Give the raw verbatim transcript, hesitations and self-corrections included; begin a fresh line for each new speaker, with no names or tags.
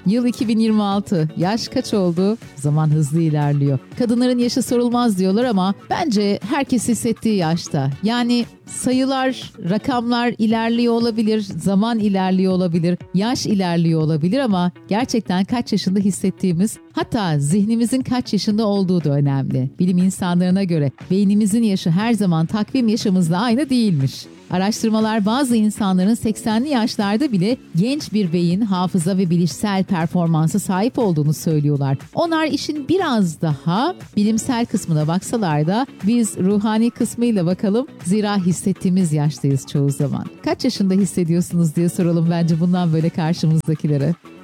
Yıl iki bin yirmi altı. Yaş kaç oldu? Zaman hızlı ilerliyor. Kadınların yaşı sorulmaz diyorlar ama bence herkes hissettiği yaşta. Yani sayılar, rakamlar ilerliyor olabilir, zaman ilerliyor olabilir, yaş ilerliyor olabilir ama gerçekten kaç yaşında hissettiğimiz, hatta zihnimizin kaç yaşında olduğu da önemli. Bilim insanlarına göre beynimizin yaşı her zaman takvim yaşımızla aynı değilmiş. Araştırmalar bazı insanların seksenli yaşlarda bile genç bir beyin, hafıza ve bilişsel performansı sahip olduğunu söylüyorlar. Onlar işin biraz daha bilimsel kısmına baksalar da biz ruhani kısmıyla bakalım. Zira hissettiğimiz yaştayız çoğu zaman. Kaç yaşında hissediyorsunuz diye soralım bence bundan böyle karşımızdakilere.